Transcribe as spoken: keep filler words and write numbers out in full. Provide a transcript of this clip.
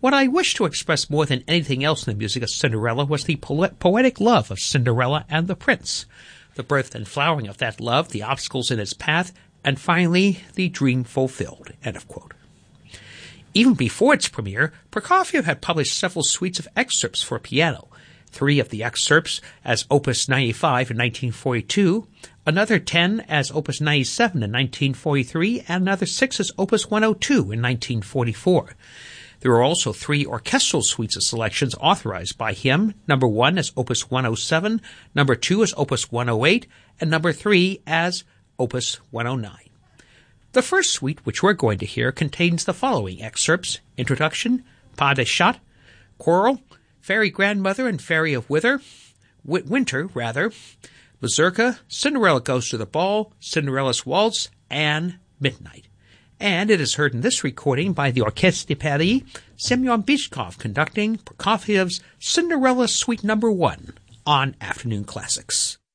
What I wish to express more than anything else in the music of Cinderella was the po- poetic love of Cinderella and the prince, the birth and flowering of that love, the obstacles in its path, and finally, the dream fulfilled." End of quote. Even before its premiere, Prokofiev had published several suites of excerpts for piano, three of the excerpts as Opus ninety-five in nineteen forty-two, another ten as Opus ninety-seven in nineteen forty-three, and another six as Opus one oh two in nineteen forty-four. There were also three orchestral suites of selections authorized by him, number one as Opus one oh seven, number two as Opus one oh eight, and number three as Opus one oh nine. The first suite, which we're going to hear, contains the following excerpts: Introduction, Pas de Chat, Choral, Fairy Grandmother and Fairy of Wither, w- Winter, rather, Mazurka, Cinderella Goes to the Ball, Cinderella's Waltz, and Midnight. And it is heard in this recording by the Orchestre de Paris, Semyon Bychkov conducting Prokofiev's Cinderella Suite Number One on Afternoon Classics.